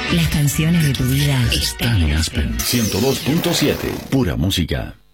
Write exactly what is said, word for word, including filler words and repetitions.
Las canciones de tu vida están en Aspen ciento dos punto siete, pura música.